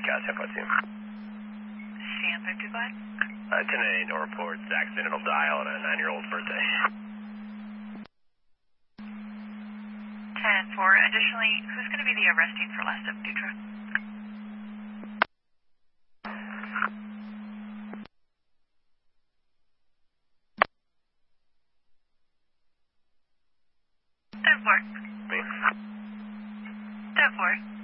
Cat 10.2. Santa, goodbye. 10-8, no reports. Accidental dial on a 9-year-old's birthday. 10-4. Additionally, who's going to be the arrestee for last up Dutra? That 4. Me. That 4.